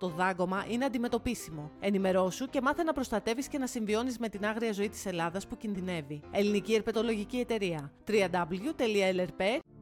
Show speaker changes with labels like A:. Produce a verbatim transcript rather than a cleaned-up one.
A: Το δάγκωμα είναι αντιμετωπίσιμο. Ενημερώσου και μάθε να προστατεύεις και να συμβιώνεις με την άγρια ζωή της Ελλάδας που κινδυνεύει. Ελληνική Ερπετολογική Εταιρεία. double-u double-u double-u τελεία ελ ερ πι